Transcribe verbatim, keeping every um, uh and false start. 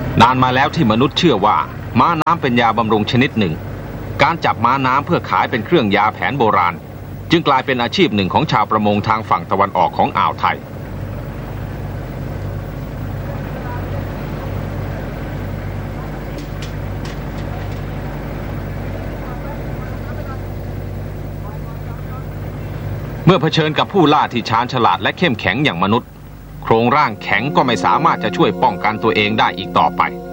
นานมาแล้วที่มนุษย์เชื่อว่าม้าน้ำเป็นยาบำรุงชนิดหนึ่งการจับม้าน้ำเพื่อขายเป็นเครื่องยาแผนโบราณจึงกลายเป็นอาชีพหนึ่งของชาวประมงทางฝั่งตะวันออกของอ่าวไทยเมื่อเผชิญกับผู้ล่าที่ชาญฉลาดและเข้มแข็งอย่างมนุษย์โครงร่างแข็งก็ไม่สามารถจะช่วยป้องกันตัวเองได้อีกต่อไป